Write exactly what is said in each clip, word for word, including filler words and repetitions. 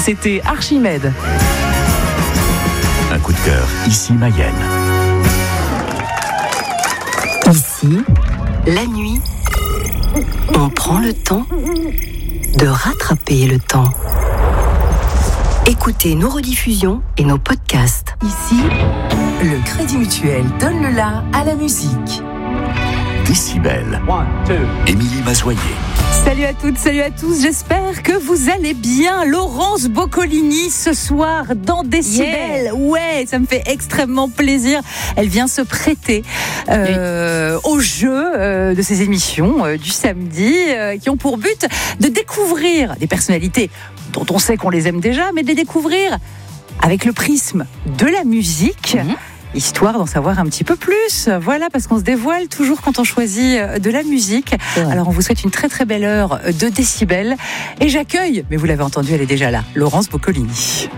C'était Archimède. Un coup de cœur, ici Mayenne. Ici, la nuit, on prend le temps de rattraper le temps. Écoutez nos rediffusions et nos podcasts. Ici, le Crédit Mutuel donne le la à la musique. Décibel. Émilie Mazoyer. Salut à toutes, salut à tous, j'espère que vous allez bien. Laurence Boccolini ce soir dans Décibel. Yeah. Ouais, ça me fait extrêmement plaisir. Elle vient se prêter euh, au jeu euh, de ces émissions euh, du samedi euh, qui ont pour but de découvrir des personnalités dont on sait qu'on les aime déjà, mais de les découvrir avec le prisme de la musique. Mmh. Histoire d'en savoir un petit peu plus. Voilà, parce qu'on se dévoile toujours quand on choisit de la musique. Ouais. Alors, on vous souhaite une très très belle heure de Décibel. Et j'accueille, mais vous l'avez entendu, elle est déjà là, Laurence Boccolini.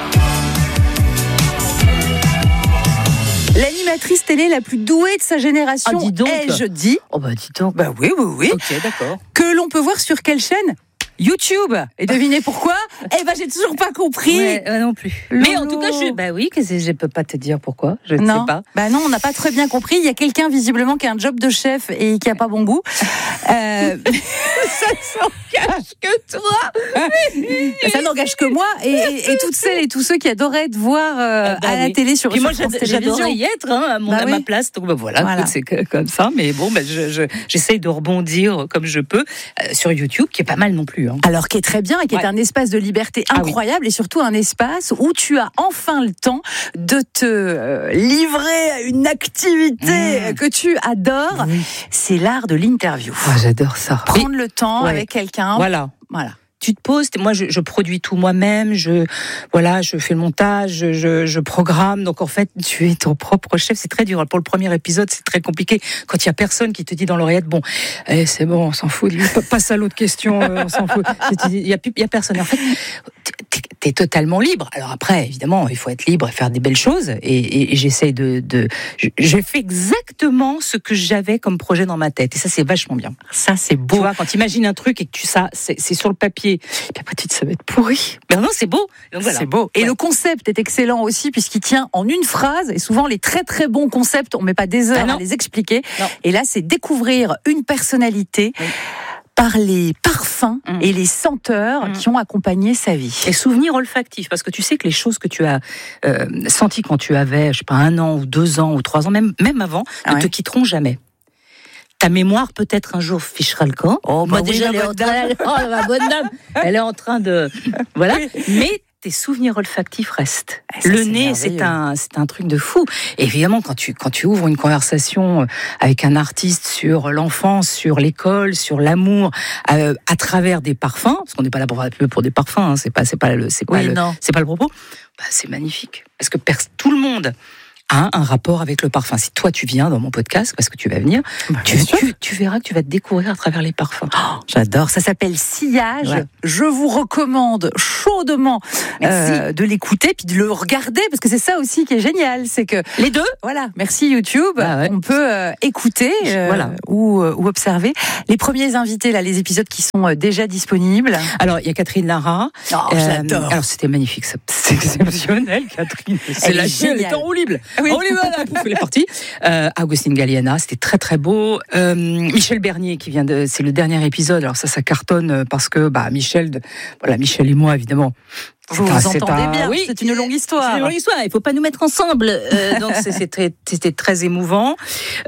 L'animatrice télé la plus douée de sa génération, ah, dis donc. ai-je dit. Oh bah dis donc. Bah oui, oui, oui. Ok, d'accord. Que l'on peut voir sur quelle chaîne ? YouTube. Et devinez pourquoi ? Eh ben, j'ai toujours pas compris. Ouais, euh, non plus. Lolo. Mais en tout cas, je, bah oui, que je peux pas te dire pourquoi. Je ne sais pas. Bah non, on n'a pas très bien compris. Il y a quelqu'un visiblement qui a un job de chef et qui a pas bon goût. Euh... ça n'engage que toi. Ça n'engage que moi et, et, et toutes celles et tous ceux qui adoraient te voir euh, bah à oui. la télé sur. Puis moi, j'adorais y être hein, à, mon, bah à oui. ma place. Donc bah voilà, voilà. Écoute, c'est comme ça. Mais bon, bah, je, je, j'essaye de rebondir comme je peux euh, sur YouTube, qui est pas mal non plus. Alors, qui est très bien et qui ouais. est un espace de liberté incroyable ah oui. et surtout un espace où tu as enfin le temps de te euh, livrer à une activité mmh. que tu adores. Oui. C'est l'art de l'interview. Oh, j'adore ça. Prendre oui. le temps ouais. avec quelqu'un. Voilà. Voilà. Tu te poses, moi je, je produis tout moi-même, je voilà, je fais le montage, je, je programme. Donc en fait, tu es ton propre chef. C'est très dur. Pour le premier épisode, c'est très compliqué quand il y a personne qui te dit dans l'oreillette, bon, eh, c'est bon, on s'en fout. Passe à l'autre question, euh, on s'en fout. Il y a, il y a personne. En fait, t'es totalement libre. Alors après, évidemment, il faut être libre et faire des belles choses. Et, et, et j'essaye de, de, j'ai fait exactement ce que j'avais comme projet dans ma tête. Et ça, c'est vachement bien. Ça, c'est beau. Tu vois, quand tu imagines un truc et que tu ça, c'est, c'est sur le papier. Et puis après, tu te ça va être pourri. Mais non, c'est beau. Donc, voilà. C'est beau. Et ouais. le concept est excellent aussi, puisqu'il tient en une phrase. Et souvent, les très très bons concepts, on ne met pas des heures ah à les expliquer. Non. Et là, c'est découvrir une personnalité. Oui. Par les parfums mmh. et les senteurs mmh. qui ont accompagné sa vie. Et souvenirs olfactifs, parce que tu sais que les choses que tu as euh, senties quand tu avais, je sais pas, un an ou deux ans ou trois ans, même, même avant, ah ne ouais. te quitteront jamais. Ta mémoire peut-être un jour fichera le camp. Oh, bah, bah oui, déjà, elle est en train, oh, ma bonne dame, elle est en train de, voilà. Mais tes souvenirs olfactifs restent. Ça, le c'est nez, c'est un, c'est un truc de fou. Et évidemment, quand tu, quand tu ouvres une conversation avec un artiste sur l'enfance, sur l'école, sur l'amour, euh, à travers des parfums, parce qu'on n'est pas là pour, pour des parfums, hein, c'est pas, c'est pas le, c'est pas oui, le, non. c'est pas le propos. Bah, c'est magnifique. Parce que pers- tout le monde a un rapport avec le parfum. Si toi tu viens dans mon podcast, parce que tu vas venir, bah, tu, tu, tu verras que tu vas te découvrir à travers les parfums. Oh, j'adore. Ça s'appelle Sillage. Ouais. Je vous recommande chaudement euh, de l'écouter puis de le regarder parce que c'est ça aussi qui est génial, c'est que les deux. Voilà. Merci YouTube. Bah ouais. On peut euh, écouter euh, voilà. ou, euh, ou observer les premiers invités là, les épisodes qui sont euh, déjà disponibles. Alors il y a Catherine Lara. Oh, euh, j'adore. Alors c'était magnifique, c'est exceptionnel, Catherine. C'est la chaîne, elle est enroulée. Oui. On y va, là, pouf, elle est partie. Euh, Agustin Galliana, c'était très très beau. Euh, Michel Bernier, qui vient de, c'est le dernier épisode. Alors ça, ça cartonne parce que, bah, Michel, de, voilà, Michel et moi, évidemment. Vous vous entendez un... bien, oui, c'est une longue histoire. C'est une longue histoire, il ne faut pas nous mettre ensemble. Euh, donc c'est, c'est très, c'était très émouvant.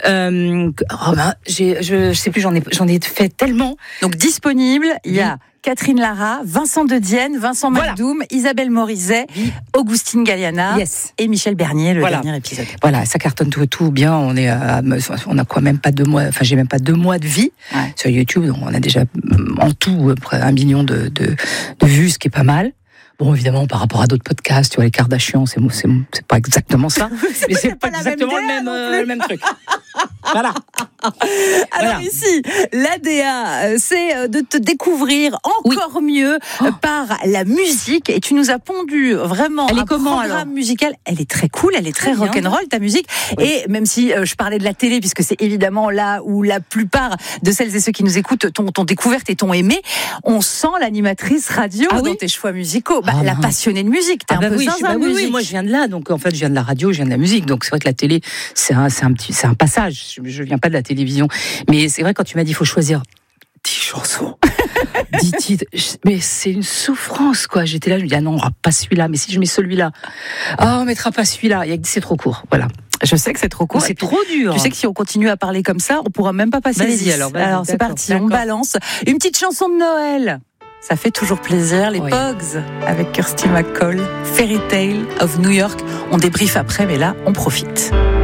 Euh, oh ben, j'ai, je ne sais plus, j'en ai, j'en ai fait tellement. Donc disponible, il y a Catherine Lara, Vincent De Dienne, Vincent voilà. Macdoum, Isabelle Morizet, oui. Augustine Galliana yes. et Michel Bernier, le voilà. dernier épisode. Voilà, ça cartonne tout, tout bien. On est, à, on a quoi même pas deux mois. Enfin, j'ai même pas deux mois de vie ouais. sur YouTube. Donc on a déjà en tout près un million de, de, de vues, ce qui est pas mal. Bon, évidemment, par rapport à d'autres podcasts, tu vois, les Kardashians, c'est, c'est, c'est pas exactement ça, mais c'est pas exactement le même, euh, le même truc. Voilà. Alors Voilà. ici, l'A D A, c'est de te découvrir encore oui. mieux oh. par la musique. Et tu nous as pondu vraiment elle est un comment, programme alors musical. Elle est très cool, elle est très, très rock'n'roll, ta musique. Oui. Et même si euh, je parlais de la télé, puisque c'est évidemment là où la plupart de celles et ceux qui nous écoutent t'ont, t'ont découverte et t'ont aimé, on sent l'animatrice radio ah, dans oui tes choix musicaux. Bah, ah, la passionnée de musique, t'es ah, un bah, peu oui, zinzin bah, de oui, musique. Oui, moi je viens de là, donc en fait je viens de la radio, je viens de la musique. Donc c'est vrai que la télé, c'est un, c'est un, petit, c'est un passage. Je, je viens pas de la télévision. Mais c'est vrai, quand tu m'as dit, il faut choisir dix chansons, dix titres, mais c'est une souffrance, quoi. J'étais là, je me dis, ah non, on ne pas celui-là, mais si je mets celui-là, oh, on ne mettra pas celui-là, c'est trop court, voilà. Je sais que c'est trop court. C'est trop dur. Tu sais que si on continue à parler comme ça, on pourra même pas passer les dix. Alors, alors c'est parti, d'accord. On balance. Une petite chanson de Noël. Ça fait toujours plaisir. Les oui. Pogs avec Kirsty MacColl, Fairy Tale of New York. On débriefe après, mais là, on profite.